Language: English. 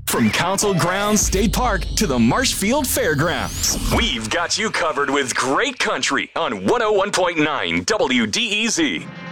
From Council Grounds State Park to the Marshfield Fairgrounds, we've got you covered with great country on 101.9 WDEZ.